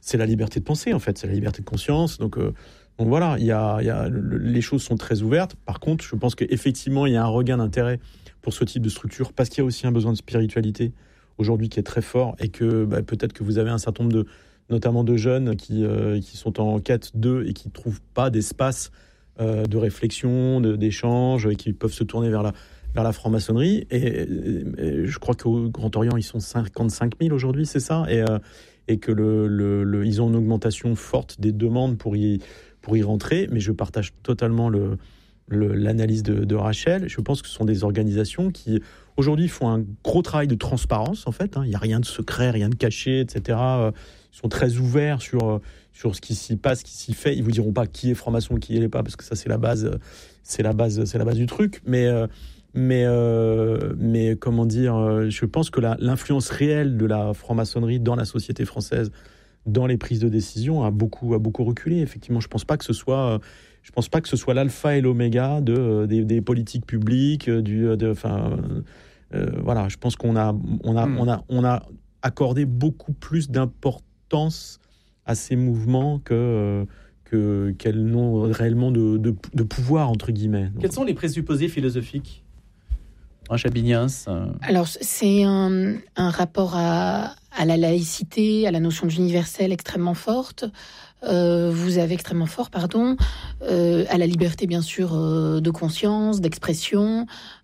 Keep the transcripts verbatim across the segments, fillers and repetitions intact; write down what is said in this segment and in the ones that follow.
c'est la liberté de penser, en fait, c'est la liberté de conscience. Donc, euh, donc voilà, il y a, il y a, les choses sont très ouvertes. Par contre, je pense qu'effectivement, il y a un regain d'intérêt pour ce type de structure, parce qu'il y a aussi un besoin de spiritualité aujourd'hui qui est très fort, et que bah, peut-être que vous avez un certain nombre de, notamment de jeunes qui, euh, qui sont en quête d'eux et qui ne trouvent pas d'espace euh, de réflexion, de, d'échange, et qui peuvent se tourner vers la, vers la franc-maçonnerie. Et, et, et je crois qu'au Grand Orient, ils sont cinquante-cinq mille aujourd'hui, c'est ça, et, euh, et que le, le, le, ils ont une augmentation forte des demandes pour y, pour y rentrer. Mais je partage totalement le, le, l'analyse de, de Rachel. Je pense que ce sont des organisations qui, aujourd'hui, font un gros travail de transparence, en fait. Hein. Il n'y a rien de secret, rien de caché, et cetera. Ils sont très ouverts sur, sur ce qui s'y passe, ce qui s'y fait. Ils ne vous diront pas qui est franc-maçon, qui n'est pas, parce que ça, c'est la base, c'est la base, c'est la base du truc. Mais... Euh, Mais, euh, mais comment dire, je pense que la, l'influence réelle de la franc-maçonnerie dans la société française, dans les prises de décision, a beaucoup, a beaucoup reculé. Effectivement, je pense pas que ce soit, je pense pas que ce soit l'alpha et l'oméga de, des, des politiques publiques, du, de, enfin, euh, voilà. Je pense qu'on a, on a, mmh. on a, on a accordé beaucoup plus d'importance à ces mouvements que. Que, qu'elles n'ont réellement de, de, de pouvoir, entre guillemets. Quels sont les présupposés philosophiques ? Rachel Bignens. Euh... Alors, c'est un, un rapport à, à la laïcité, à la notion d'universel extrêmement forte. Euh, vous avez extrêmement fort, pardon, euh, à la liberté, bien sûr, euh, de conscience, d'expression,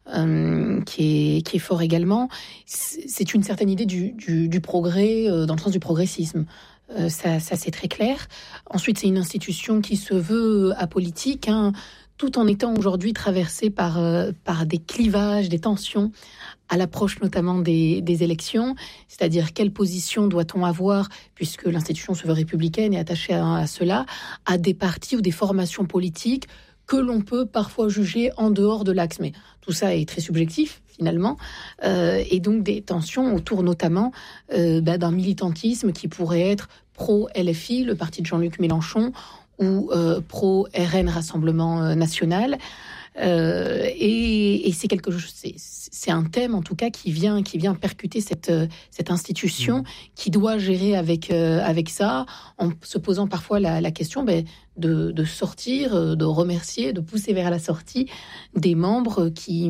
euh, qui est, qui est fort également. C'est, c'est une certaine idée du, du, du progrès, euh, dans le sens du progressisme. Euh, ça, ça, c'est très clair. Ensuite, c'est une institution qui se veut apolitique, hein, tout en étant aujourd'hui traversée par, euh, par des clivages, des tensions, à l'approche notamment des, des élections. C'est-à-dire, quelle position doit-on avoir, puisque l'institution se veut républicaine et attachée à, à cela, à des partis ou des formations politiques que l'on peut parfois juger en dehors de l'axe. Mais tout ça est très subjectif, finalement, euh, et donc des tensions autour notamment euh, bah, d'un militantisme qui pourrait être pro-L F I, le parti de Jean-Luc Mélenchon, ou euh, pro-R N, Rassemblement euh, National. Euh, et, et c'est quelque chose, c'est, c'est un thème en tout cas qui vient, qui vient percuter cette, cette institution mmh. qui doit gérer avec, euh, avec ça, en se posant parfois la, la question ben, de, de sortir, de remercier, de pousser vers la sortie des membres qui,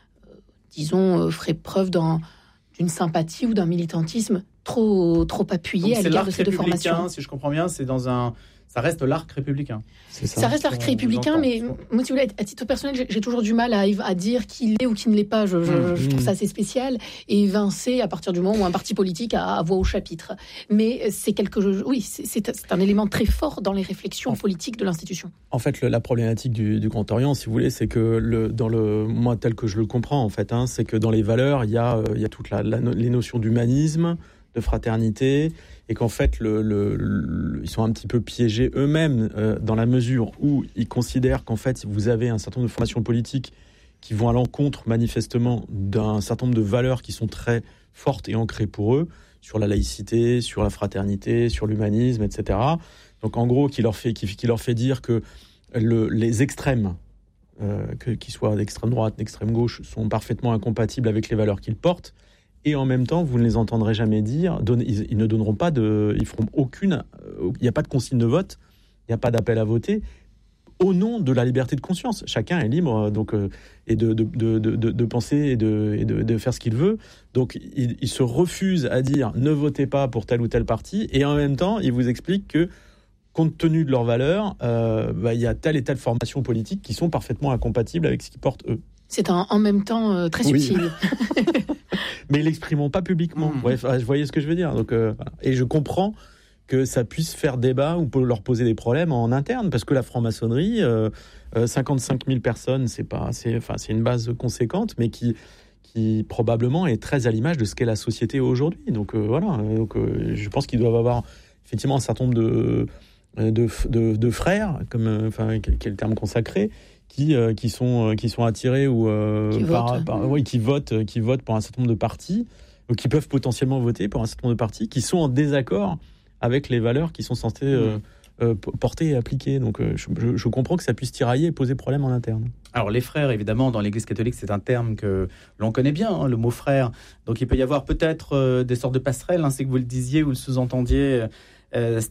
disons, feraient preuve d'un, d'une sympathie ou d'un militantisme trop, trop appuyé. Donc à l'égard de ces deux formations. Si je comprends bien, c'est dans un... Ça reste l'arc républicain. C'est ça. ça reste l'arc républicain, mais moi, si vous voulez, à titre personnel, j'ai, j'ai toujours du mal à, à dire qui l'est ou qui ne l'est pas. Je, je, mmh. je trouve ça assez spécial et évincé à partir du moment où un parti politique a, a voix au chapitre. Mais c'est quelque chose, oui, c'est, c'est, c'est un élément très fort dans les réflexions en, politiques de l'institution. En fait, le, la problématique du, du Grand Orient, si vous voulez, c'est que le, dans le, moi tel que je le comprends, en fait, hein, c'est que dans les valeurs, il y a, il y a toutes la, la, les notions d'humanisme, de fraternité, et qu'en fait, le, le, le, ils sont un petit peu piégés eux-mêmes euh, dans la mesure où ils considèrent qu'en fait, vous avez un certain nombre de formations politiques qui vont à l'encontre, manifestement, d'un certain nombre de valeurs qui sont très fortes et ancrées pour eux, sur la laïcité, sur la fraternité, sur l'humanisme, et cetera. Donc, en gros, qui leur fait, qui, qui leur fait dire que le, les extrêmes, euh, que, qu'ils soient d'extrême droite, d'extrême gauche, sont parfaitement incompatibles avec les valeurs qu'ils portent. Et en même temps, vous ne les entendrez jamais dire, donner, ils, ils ne donneront pas de, ils feront aucune, il n'y a pas de consigne de vote, il n'y a pas d'appel à voter, au nom de la liberté de conscience. Chacun est libre donc euh, et de, de, de, de, de penser et, de, et de, de faire ce qu'il veut. Donc, ils il se refusent à dire ne votez pas pour tel ou tel parti, et en même temps, ils vous expliquent que, compte tenu de leurs valeurs, euh, bah, il y a telle et telle formation politique qui sont parfaitement incompatibles avec ce qu'ils portent eux. C'est un en même temps euh, très subtil. Oui. Mais ils l'exprimeront pas publiquement. Mmh. Bref, vous voyez ce que je veux dire. Donc, euh, voilà. Et je comprends que ça puisse faire débat ou peut leur poser des problèmes en interne, parce que la franc-maçonnerie, euh, euh, cinquante-cinq mille personnes, c'est pas, c'est, enfin, c'est une base conséquente, mais qui, qui probablement est très à l'image de ce qu'est la société aujourd'hui. Donc euh, voilà. Donc, euh, je pense qu'ils doivent avoir effectivement un certain nombre de de, de, de frères, comme, euh, enfin, quel, quel terme consacré. Qui, euh, qui, sont, euh, qui sont attirés ou euh, qui, par, votent. Par, oui, qui, votent, qui votent pour un certain nombre de partis, ou qui peuvent potentiellement voter pour un certain nombre de partis, qui sont en désaccord avec les valeurs qui sont censées euh, mmh. euh, porter et appliquer. Donc euh, je, je, je comprends que ça puisse tirailler et poser problème en interne. Alors les frères, évidemment, dans l'Église catholique, c'est un terme que l'on connaît bien, hein, le mot frère. Donc il peut y avoir peut-être euh, des sortes de passerelles, hein, c'est que vous le disiez ou le sous-entendiez. Euh,